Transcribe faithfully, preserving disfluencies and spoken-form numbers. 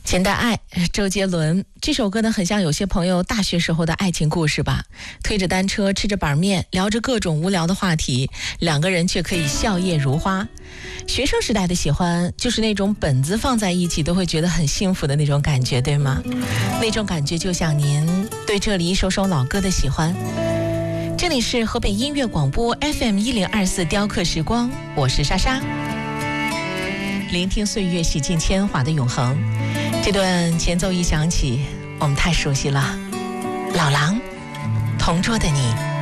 简单爱，周杰伦这首歌呢，很像有些朋友大学时候的爱情故事吧。推着单车，吃着板面，聊着各种无聊的话题，两个人却可以笑靥如花。学生时代的喜欢，就是那种本子放在一起都会觉得很幸福的那种感觉，对吗？那种感觉就像您对这里一首首老歌的喜欢。这里是河北音乐广播 F M 一零二四雕刻时光，我是莎莎。聆听岁月洗尽铅华的永恒。这段前奏一响起，我们太熟悉了。老狼，同桌的你。